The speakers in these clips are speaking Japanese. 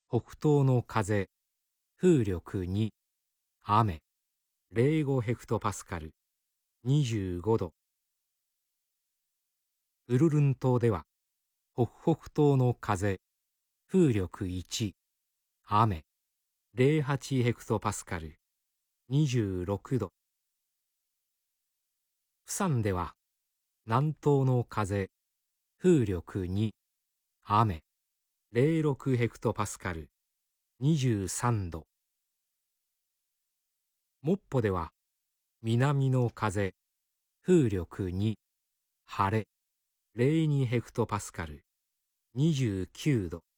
北東の風、風力2、雨、05ヘクトパスカル、25度。ウルルン島では、北北東の風、風力1、雨、08ヘクトパスカル、26度。プサンでは、南東の風、風力2、雨、06ヘクトパスカル、23度。モッポでは、南の風、風力2、晴れ、02ヘクトパスカル、29度。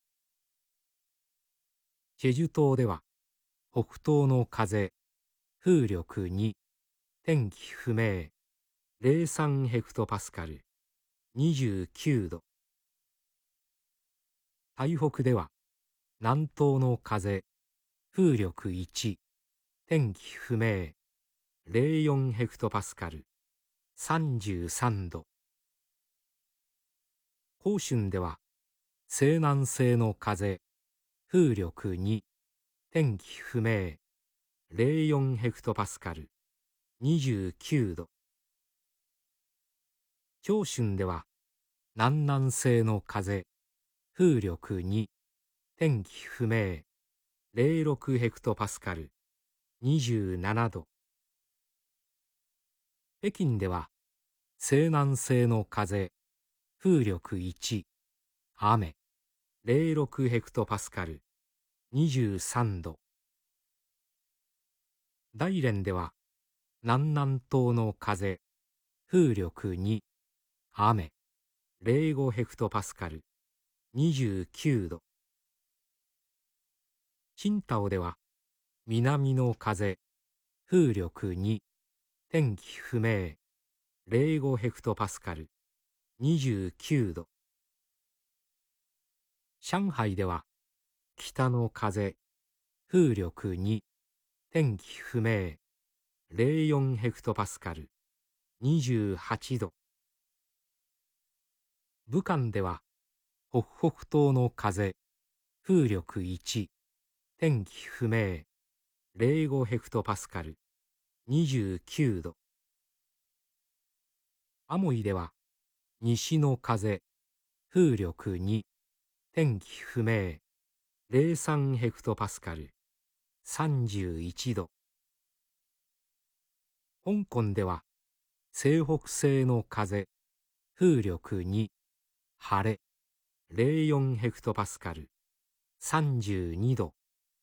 チェジュ島では、北東の風、風力2、天気不明、03ヘクトパスカル、29度。台北では、南東の風、風力1、天気不明、04ヘクトパスカル、33度。広春では、西南西の風、風力2、天気不明、04ヘクトパスカル、29度。長春では、南南西の風、風力2、天気不明、06ヘクトパスカル、27度。北京では、西南西の風、風力1、雨、06ヘクトパスカル、23度。大連では、南南東の風、風力2、雨、05ヘクトパスカル、29度。青島では、南の風、風力2、天気不明、05ヘクトパスカル、29度。上海では、北の風、風力2、天気不明、04ヘクトパスカル、28度。武漢では、北北東の風、風力1、天気不明、05ヘクトパスカル、29度。アモイでは、西の風、風力2、天気不明、03ヘクトパスカル、31度。香港では、西北西の風、風力2、晴れ、04ヘクトパスカル、32度。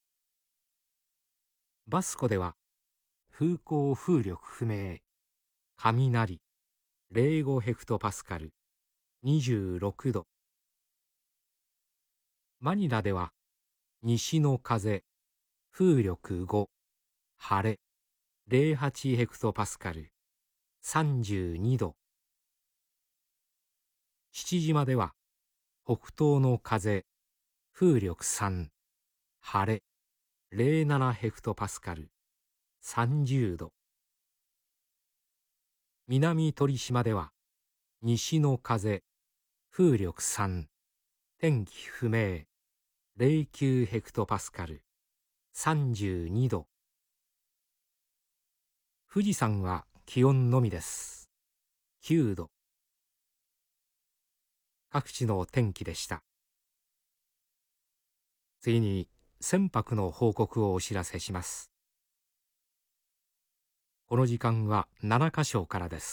バスコでは、風向風力不明、雷、05ヘクトパスカル、26度。マニラでは、西の風、風力5、晴れ、08ヘクトパスカル、32度。父島では、北東の風、風力3、晴れ、07ヘクトパスカル、30度。南鳥島では、西の風、風力3、天気不明、09ヘクトパスカル、32度。富士山は気温のみです。9度。各地の天気でした。次に船舶の報告をお知らせします。この時間は7カ所からです。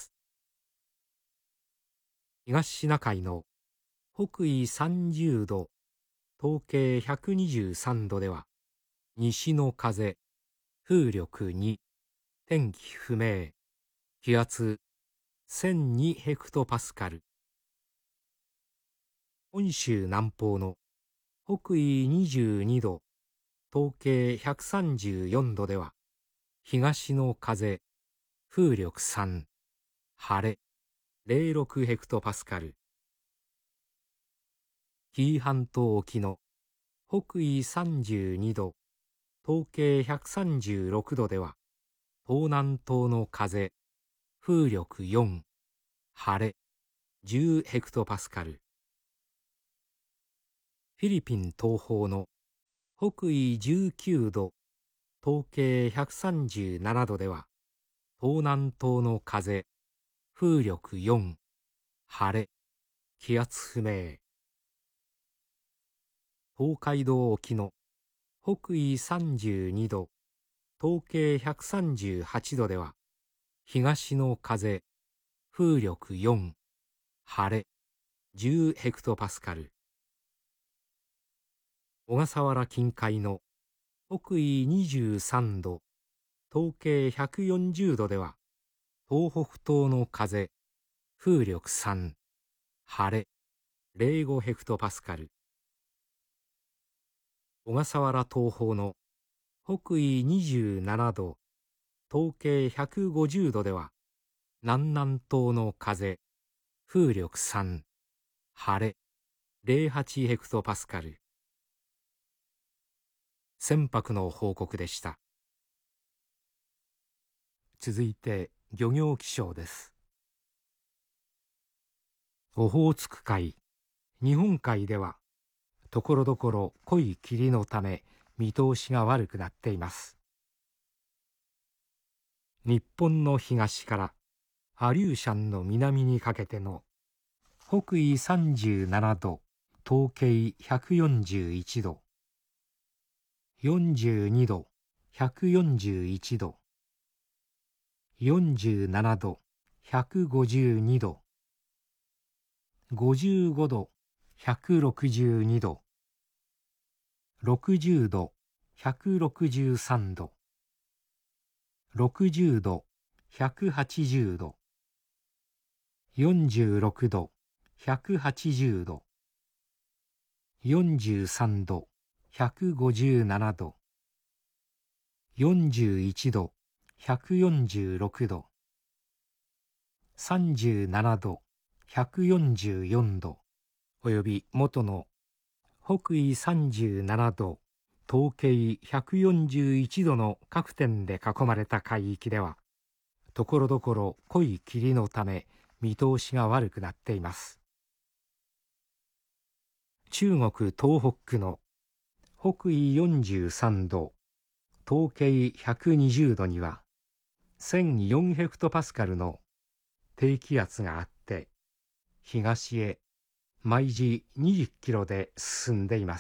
東シナ海の北緯30度、東経123度では、西の風、風力2、天気不明、気圧1002ヘクトパスカル。本州南方の北緯22度、東経134度では、東の風、風力3、晴れ、06ヘクトパスカル。紀伊半島沖の北緯32度、東経136度では、東南東の風、風力4、晴れ、10ヘクトパスカル。フィリピン東方の北緯19度、東経137度では、東南東の風、風力4、晴れ、気圧不明。東海道沖の北緯32度、東経138度では、東の風、風力4、晴れ、10ヘクトパスカル。小笠原近海の北緯23度、東経140度では、東北東の風、風力3、晴れ、05ヘクトパスカル。小笠原東方の北緯27度、東経150度では、南南東の風、風力3、晴れ、08ヘクトパスカル。船舶の報告でした。続いて漁業気象です。オホーツク海、日本海ではところどころ濃い霧のため見通しが悪くなっています。日本の東からアリューシャンの南にかけての北緯37度、東経141度、42度、141度、47度、152度、55度、162度、60度、163度、60度、180度、46度、180度、43度、157度、41度、146度、37度、144度、および元の北緯37度、東経141度の各点で囲まれた海域では、ところどころ濃い霧のため見通しが悪くなっています。中国東北の北緯43度、東経120度には1004ヘクトパスカルの低気圧があって、東へ毎時20キロで進んでいます。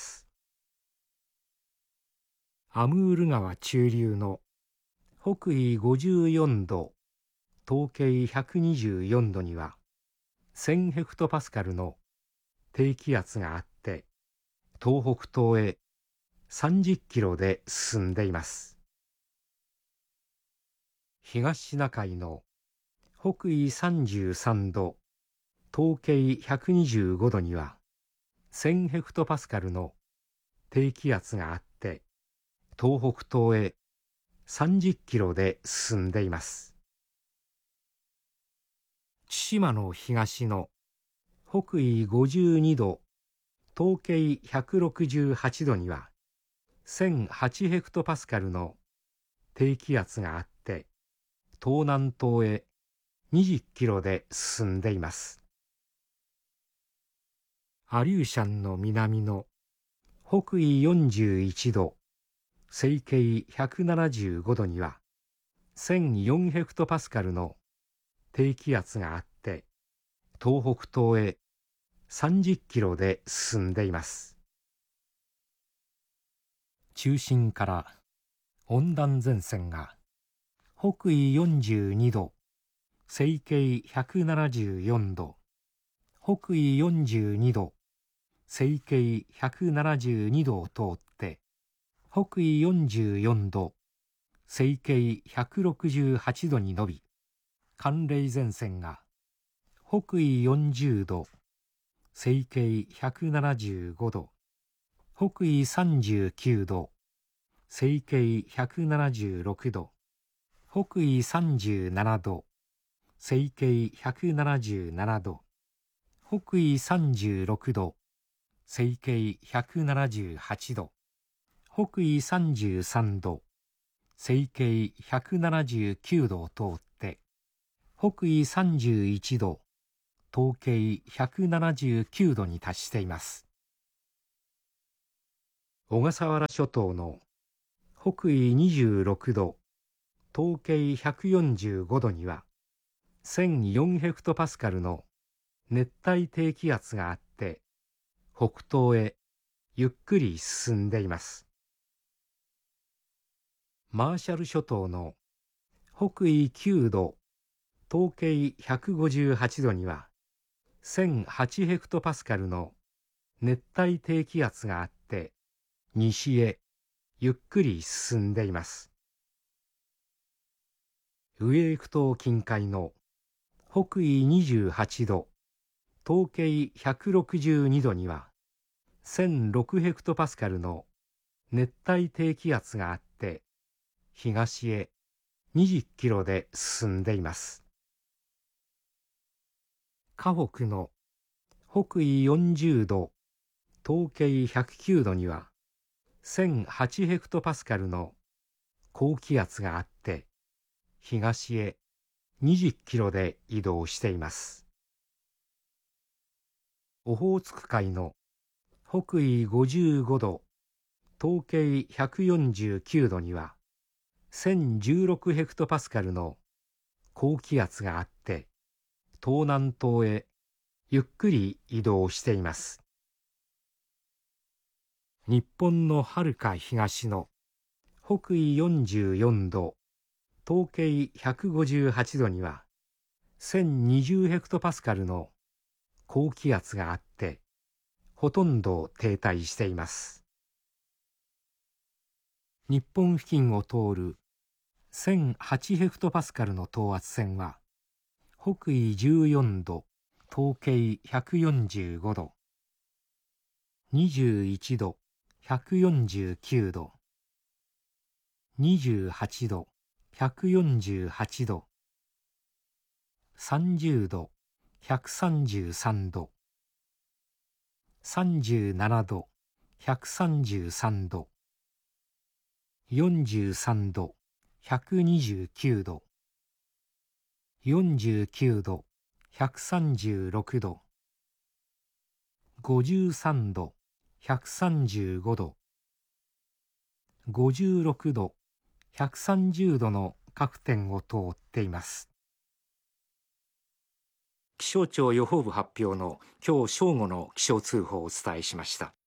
アムール川中流の北緯54度、東経124度には1000ヘクトパスカルの低気圧があって、東北東へ30キロで進んでいます。東シナ海の北緯33度、東経125度には1000ヘクトパスカルの低気圧があって、東北東へ30キロで進んでいます。千島の東の北緯52度、東経168度には1008ヘクトパスカルの低気圧があって、東南東へ20キロで進んでいます。アリューシャンの南の北緯41度、西経175度には1004ヘクトパスカルの低気圧があって、東北東へ30キロで進んでいます。中心から温暖前線が北緯42度、西経174度、北緯42度、西経172度を通って、北緯44度、西経168度に伸び、寒冷前線が北緯40度、西経175度、北緯39度、西経176度、北緯37度、西経177度、北緯36度、西経178度、北緯33度、西経179度を通って、北緯31度、東経179度に達しています。 小笠原諸島の北緯26度、東経145度には1004ヘクトパスカルの熱帯低気圧があって、北東へゆっくり進んでいます。マーシャル諸島の北緯9度、東経158度には1008ヘクトパスカルの熱帯低気圧があって、西へゆっくり進んでいます。ウェーク島近海の北緯28度、東経162度には1006ヘクトパスカルの熱帯低気圧があって、東へ20キロで進んでいます。河北の北緯40度、東経109度には1008ヘクトパスカルの高気圧があって、東へ20キロで移動しています。オホーツク海の北緯55度、東経149度には1016ヘクトパスカルの高気圧があって、東南東へゆっくり移動しています。日本のはるか東の北緯44度、東経158度には1020ヘクトパスカルの高気圧があって、ほとんど停滞しています。日本付近を通る1008ヘクトパスカルの等圧線は、北緯14度、東経145度、21度、149度、28度、148度、30度、133度、37度、133度、43度、129度、49度、136度、53度、135度、56度、130度の各点を通っています。気象庁予報部発表の今日正午の気象通報をお伝えしました。